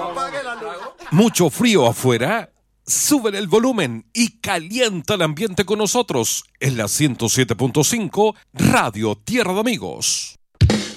¿Mucho frío afuera? Sube el volumen y calienta el ambiente con nosotros en la 107.5 Radio Tierra de Amigos.